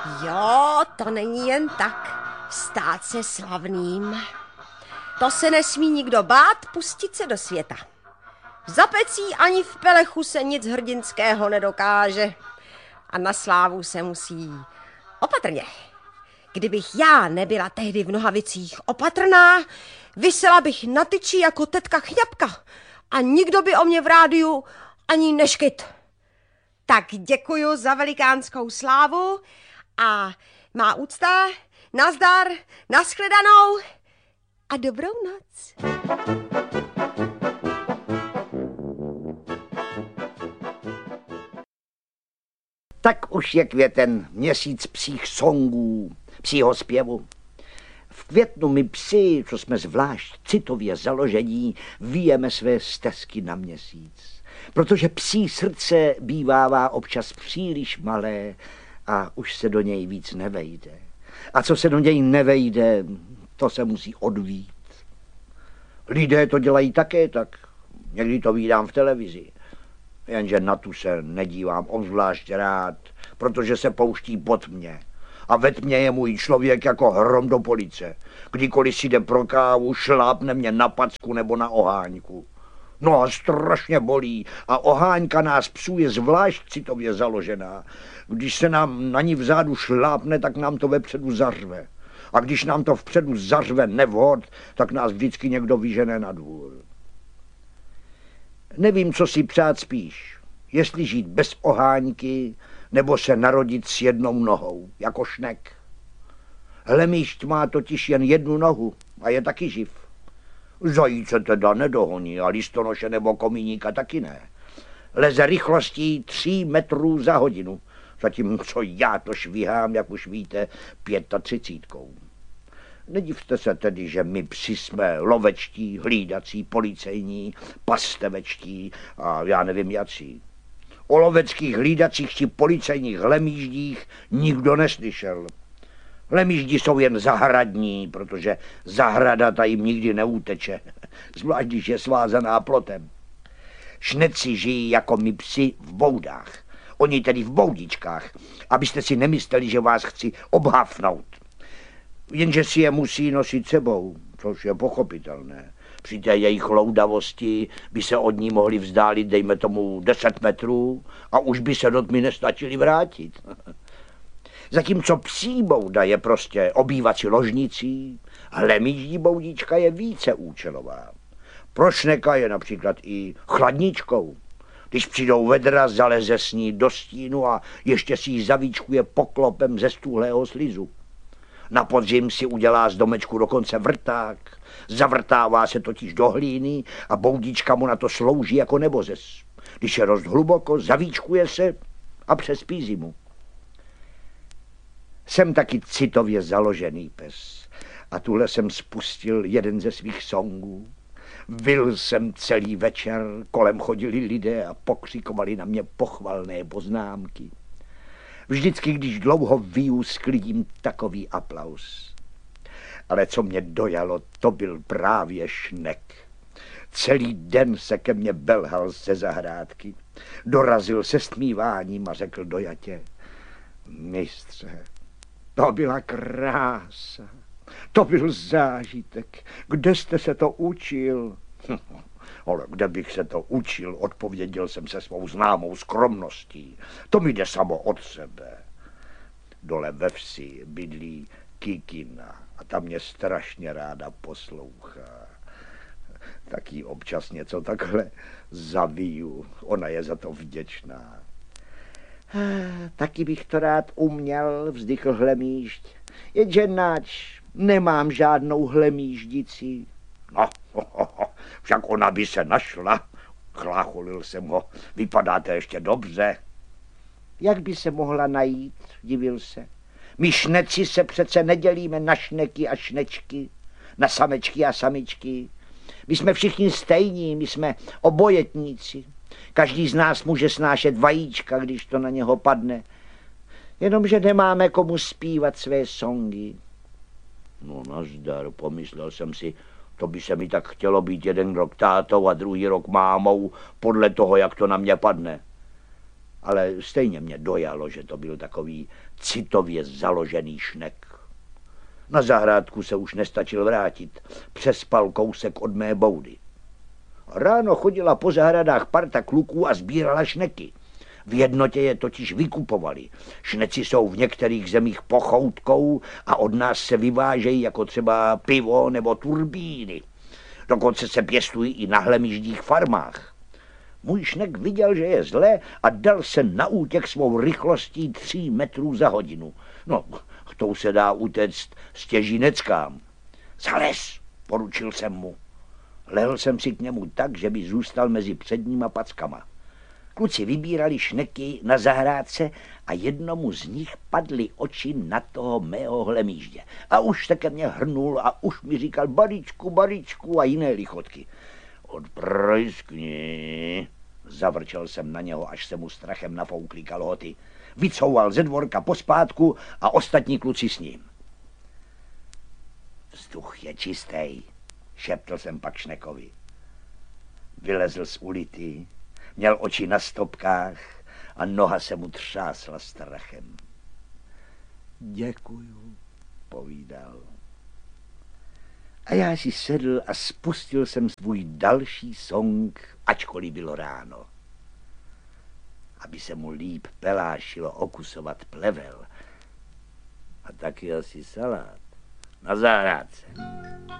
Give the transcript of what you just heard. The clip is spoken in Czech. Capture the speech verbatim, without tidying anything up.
Jo, to není jen tak stát se slavným. To se nesmí nikdo bát pustit se do světa. V zapecí ani v pelechu se nic hrdinského nedokáže. A na slávu se musí opatrně. Kdybych já nebyla tehdy v Nohavicích opatrná, visela bych na tyči jako tetka Chňapka a nikdo by o mě v rádiu ani neškyt. Tak děkuju za velikánskou slávu a má úcta, nazdar, nashledanou a dobrou noc. Tak už je květen, měsíc psích songů, psího zpěvu. V květnu my psi, co jsme zvlášť citově založení, vyjeme své stezky na měsíc. Protože psí srdce bývává občas příliš malé a už se do něj víc nevejde. A co se do něj nevejde, to se musí odvít. Lidé to dělají také tak. Někdy to vídám v televizi. Jenže na tu se nedívám obzvlášť rád, protože se pouští pod mě. A ve tmě je můj člověk jako hrom do police. Kdykoliv si jde pro kávu, šlápne mě na packu nebo na oháňku. No a strašně bolí a oháňka nás psů je zvlášť citově založená. Když se nám na ní vzadu šlápne, tak nám to vepředu zařve. A když nám to vpředu zařve nevhod, tak nás vždycky někdo vyžene na dvůr. Nevím, co si přát spíš, jestli žít bez oháňky, nebo se narodit s jednou nohou, jako šnek. Hlemýšť má totiž jen jednu nohu a je taky živ. Zajíce teda nedohoní a listonoše nebo komíníka taky ne. Leze rychlostí tří metrů za hodinu, zatímco já to švihám, jak už víte, pětatřicítkou. Nedivte se tedy, že my psi jsme lovečtí, hlídací, policejní, pastevečtí a já nevím jací. O loveckých, hlídacích či policejních hlemýždích nikdo neslyšel. Hlemýždi jsou jen zahradní, protože zahrada ta jim nikdy neuteče, zvlášť když je svázaná plotem. Šneci žijí jako my psi v boudách, oni tedy v boudičkách, abyste si nemysleli, že vás chci obhafnout. Jenže si je musí nosit sebou, což je pochopitelné. Při té jejich loudavosti by se od ní mohli vzdálit, dejme tomu, deset metrů a už by se do tmy nestačili vrátit. Zatímco psí bouda je prostě obývací ložnicí, hlemýždí boudička je více účelová. Pro šneka je například i chladničkou. Když přijdou vedra, zaleze s ní do stínu a ještě si ji zavíčkuje poklopem ze stuhlého slizu. Na podzim si udělá z domečku dokonce vrták, zavrtává se totiž do hlíny a boudička mu na to slouží jako nebozes. Když je rost hluboko, zavíčkuje se a přespí zimu. Jsem taky citově založený pes a tuhle jsem spustil jeden ze svých songů. Vyl jsem celý večer, kolem chodili lidé a pokřikovali na mě pochvalné poznámky. Vždycky, když dlouho vyju, sklidím takový aplaus. Ale co mě dojalo, to byl právě šnek. Celý den se ke mně belhal ze zahrádky. Dorazil se stmíváním a řekl dojatě: mistře, to byla krása, to byl zážitek. Kde jste se to učil? Ale kde bych se to učil, odpověděl jsem se svou známou skromností. To mi jde samo od sebe. Dole ve vsi bydlí Kikina a ta mě strašně ráda poslouchá. Tak jí občas něco takhle zaviju. Ona je za to vděčná. Taky bych to rád uměl, vzdychl hlemýžď. Jenže nač, nemám žádnou hlemýždici. No, ho, ho, ho, však ona by se našla, chlácholil jsem ho, vypadáte ještě dobře. Jak by se mohla najít, divil se. My šneci se přece nedělíme na šneky a šnečky, na samečky a samičky. My jsme všichni stejní, my jsme obojetníci. Každý z nás může snášet vajíčka, když to na něho padne. Jenomže nemáme komu zpívat své songy. No nazdar, pomyslel jsem si, to by se mi tak chtělo být jeden rok tátou a druhý rok mámou, podle toho, jak to na mě padne. ale stejně mě dojalo, že to byl takový citově založený šnek. Na zahrádku se už nestačil vrátit, přespal kousek od mé boudy. Ráno chodila po zahradách parta kluků a sbírala šneky. V jednotě je totiž vykupovali. Šneci jsou v některých zemích pochoutkou a od nás se vyvážejí jako třeba pivo nebo turbíny. Dokonce se pěstují i na hlemyždích farmách. Můj šnek viděl, že je zlé a dal se na útěk svou rychlostí tří metrů za hodinu. No, tou se dá utéct stěžineckám. Zales, poručil jsem mu. Lehl jsem si k němu tak, že by zůstal mezi předníma packama. Kluci vybírali šneky na zahrádce a jednomu z nich padly oči na toho mého hlemýždě. A už také mě hrnul a už mi říkal baričku, baričku a jiné lichotky. Odprojskni, zavrčel jsem na něho, až se mu strachem nafoukly kalhoty. Vycouval ze dvorka pospátku a ostatní kluci s ním. Vzduch je čistý, šeptl jsem pak šnekovi. Vylezl z ulity, měl oči na stopkách a noha se mu třásla strachem. Děkuju, povídal. A já si sedl a spustil jsem svůj další song, ačkoliv bylo ráno. Aby se mu líp pelášilo okusovat plevel a taky asi salát na zahrádce.